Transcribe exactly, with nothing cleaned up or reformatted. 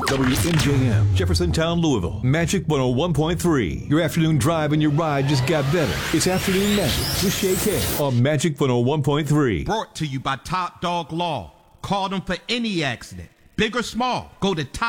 W M J M, Jeffersontown, Louisville. Magic one oh one point three. Your afternoon drive and your ride just got better. It's Afternoon Magic with Shay K on Magic one oh one point three. Brought to you by Top Dog Law. Call them for any accident, big or small. Go to Top